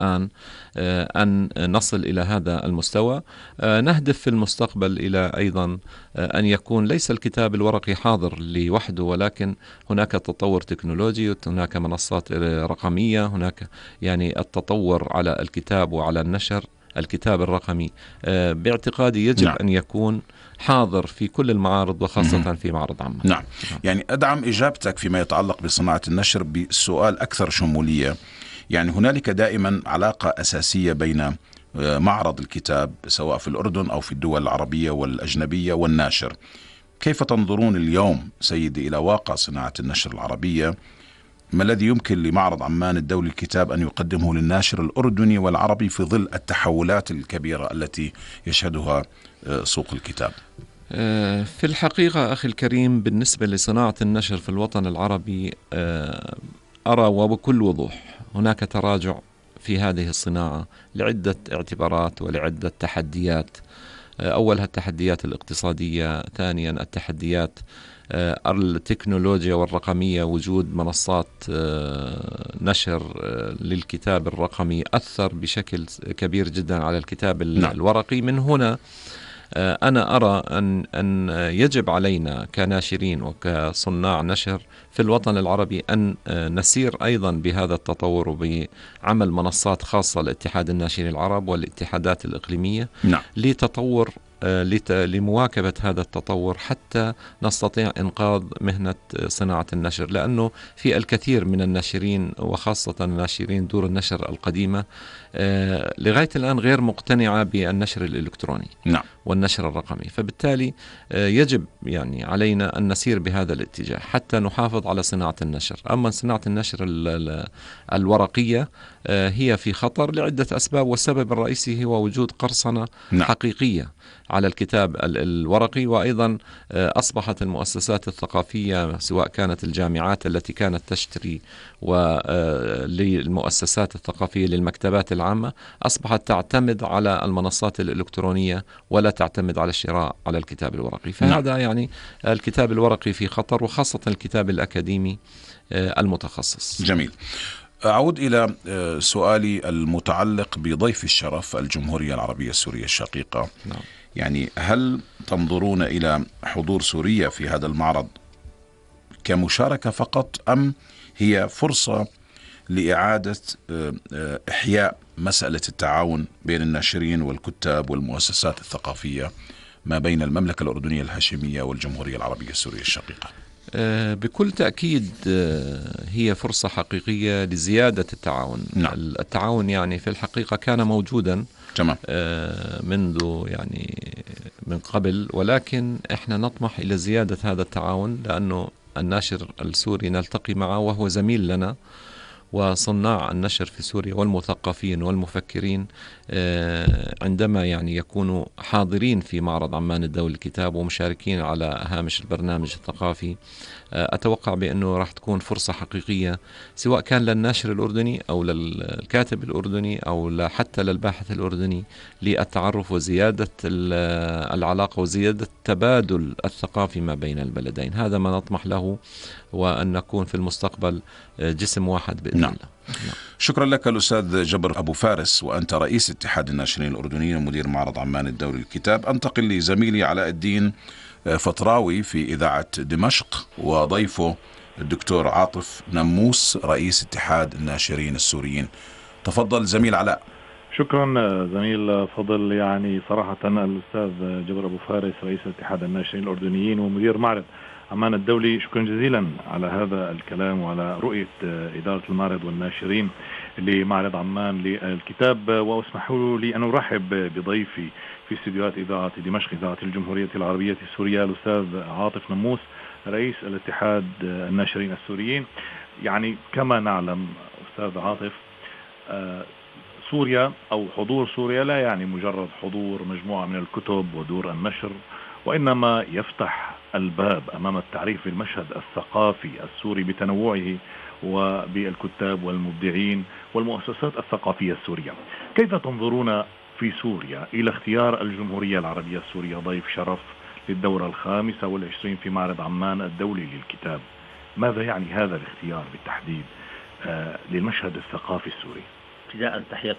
الآن أن نصل إلى هذا المستوى. نهدف في المستقبل إلى أيضا أن يكون ليس الكتاب الورقي حاضر لوحده، ولكن هناك تطور تكنولوجي، هناك منصات رقمية، هناك يعني التطور على الكتاب وعلى النشر. الكتاب الرقمي باعتقادي يجب نعم. أن يكون حاضر في كل المعارض، وخاصة في معرض عمان. نعم. يعني أدعم إجابتك فيما يتعلق بصناعة النشر بسؤال أكثر شمولية. يعني هنالك دائما علاقة أساسية بين معرض الكتاب سواء في الأردن أو في الدول العربية والأجنبية والناشر. كيف تنظرون اليوم سيدي إلى واقع صناعة النشر العربية؟ ما الذي يمكن لمعرض عمان الدولي للكتاب أن يقدمه للناشر الأردني والعربي في ظل التحولات الكبيرة التي يشهدها سوق الكتاب؟ في الحقيقة أخي الكريم، بالنسبة لصناعة النشر في الوطن العربي أرى وبكل وضوح هناك تراجع في هذه الصناعة لعدة اعتبارات ولعدة تحديات. أولها التحديات الاقتصادية، ثانيا التحديات التكنولوجيا والرقمية. وجود منصات نشر للكتاب الرقمي أثر بشكل كبير جدا على الكتاب الورقي. من هنا أنا أرى أن يجب علينا كناشرين وكصناع نشر في الوطن العربي أن نسير أيضا بهذا التطور وبعمل منصات خاصة لاتحاد الناشرين العرب والاتحادات الإقليمية لتطور لمواكبة هذا التطور حتى نستطيع إنقاذ مهنة صناعة النشر. لأنه في الكثير من الناشرين وخاصة الناشرين دور النشر القديمة لغاية الآن غير مقتنعة بالنشر الإلكتروني والنشر الرقمي. فبالتالي يجب يعني علينا أن نسير بهذا الاتجاه حتى نحافظ على صناعة النشر. أما صناعة النشر الورقية هي في خطر لعدة أسباب، والسبب الرئيسي هو وجود قرصنة حقيقية على الكتاب الورقي. وأيضا أصبحت المؤسسات الثقافية سواء كانت الجامعات التي كانت تشتري للمؤسسات الثقافية للمكتبات العامة أصبحت تعتمد على المنصات الإلكترونية ولا تعتمد على الشراء على الكتاب الورقي. فهذا يعني الكتاب الورقي في خطر، وخاصة الكتاب الأكاديمي المتخصص. جميل. أعود إلى سؤالي المتعلق بضيف الشرف الجمهورية العربية السورية الشقيقة. يعني هل تنظرون إلى حضور سوريا في هذا المعرض كمشاركة فقط، أم هي فرصة لإعادة إحياء مسألة التعاون بين الناشرين والكتاب والمؤسسات الثقافية ما بين المملكة الأردنية الهاشمية والجمهورية العربية السورية الشقيقة؟ بكل تأكيد هي فرصة حقيقية لزيادة التعاون. التعاون يعني في الحقيقة كان موجودا منذ يعني من قبل، ولكن احنا نطمح إلى زيادة هذا التعاون، لأنه الناشر السوري نلتقي معه وهو زميل لنا، وصناع النشر في سوريا والمثقفين والمفكرين عندما يعني يكونوا حاضرين في معرض عمان الدولي للكتاب ومشاركين على هامش البرنامج الثقافي، أتوقع بأنه راح تكون فرصة حقيقية سواء كان للناشر الأردني أو للكاتب الأردني أو حتى للباحث الأردني للتعرف وزيادة العلاقة وزيادة التبادل الثقافي ما بين البلدين. هذا ما نطمح له، وأن نكون في المستقبل جسم واحد بإذن الله. شكرا لك الأستاذ جبر أبو فارس، وأنت رئيس اتحاد الناشرين الأردنيين ومدير معرض عمان الدولي للكتاب. أنتقل لزميلي علاء الدين فطراوي في إذاعة دمشق، وضيفه الدكتور عاطف نموس رئيس اتحاد الناشرين السوريين. تفضل زميل علاء. شكرا زميل فضل. يعني صراحة الأستاذ جبر أبو فارس رئيس اتحاد الناشرين الأردنيين ومدير معرض عمان الدولي، شكرا جزيلا على هذا الكلام وعلى رؤية إدارة المعرض والناشرين لمعرض عمان للكتاب. واسمحوا لي أن أرحب بضيفي في استديوهات إذاعة دمشق إذاعة الجمهورية العربية السورية الأستاذ عاطف نموس رئيس الاتحاد الناشرين السوريين. يعني كما نعلم أستاذ عاطف، سوريا أو حضور سوريا لا يعني مجرد حضور مجموعة من الكتب ودور النشر، وإنما يفتح الباب أمام التعريف بالمشهد الثقافي السوري بتنوعه وبالكتاب والمبدعين والمؤسسات الثقافية السورية. كيف تنظرون في سوريا إلى اختيار الجمهورية العربية السورية ضيف شرف للدورة 25 في معرض عمان الدولي للكتاب؟ ماذا يعني هذا الاختيار بالتحديد للمشهد الثقافي السوري؟ ابتداء تحية